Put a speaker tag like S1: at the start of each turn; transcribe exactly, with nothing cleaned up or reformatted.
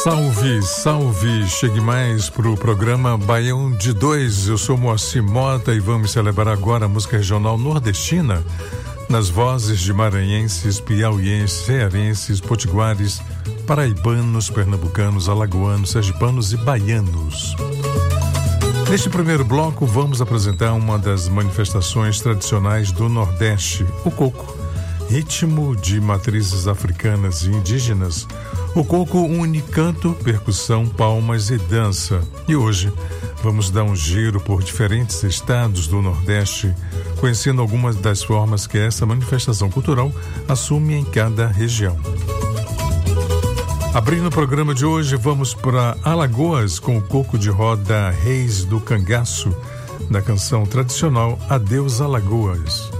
S1: Salve, salve, chegue mais para o programa Baião de Dois. Eu sou Moacir Mota e vamos celebrar agora a música regional nordestina nas vozes de maranhenses, piauienses, cearenses, potiguares, paraibanos, pernambucanos, alagoanos, sergipanos e baianos. Neste primeiro bloco vamos apresentar uma das manifestações tradicionais do Nordeste, o coco. Ritmo de matrizes africanas e indígenas, o coco une canto, percussão, palmas e dança. E hoje vamos dar um giro por diferentes estados do Nordeste, conhecendo algumas das formas que essa manifestação cultural assume em cada região. Abrindo o programa de hoje, vamos para Alagoas com o coco de roda Reis do Cangaço, da canção tradicional Adeus Alagoas.